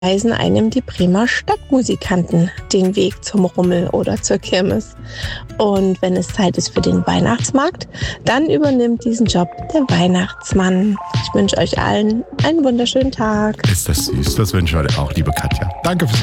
weisen einem die Bremer Stadtmusikanten den Weg zum Rummel oder zur Kirmes. Und wenn es Zeit ist für den Weihnachtsmarkt, dann übernimmt diesen Job der Weihnachtsmann. Ich wünsche euch allen einen wunderschönen Tag. Ist das süß, das wünsche ich heute auch, liebe Katja. Danke fürs